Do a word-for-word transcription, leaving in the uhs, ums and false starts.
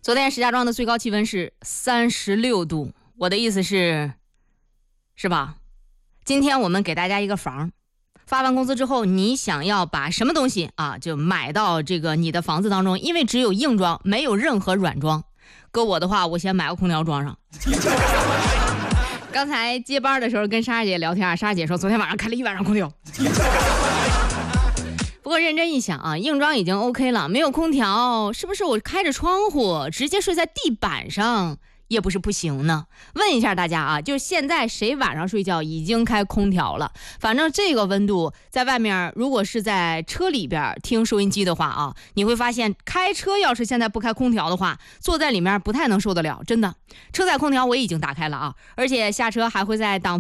昨天石家庄的最高气温是三十六度，我的意思是，是吧？今天我们给大家一个房，发完工资之后，你想要把什么东西啊，就买到这个你的房子当中，因为只有硬装，没有任何软装。搁我的话，我先买个空调装上。刚才接班的时候跟莎姐聊天，莎姐说昨天晚上开了一晚上空调。不过认真一想啊，硬装已经 OK 了，没有空调，是不是我开着窗户直接睡在地板上也不是不行呢？问一下大家啊，就现在谁晚上睡觉已经开空调了？反正这个温度在外面，如果是在车里边听收音机的话啊，你会发现开车要是现在不开空调的话，坐在里面不太能受得了，真的。车载空调我已经打开了啊，而且下车还会在挡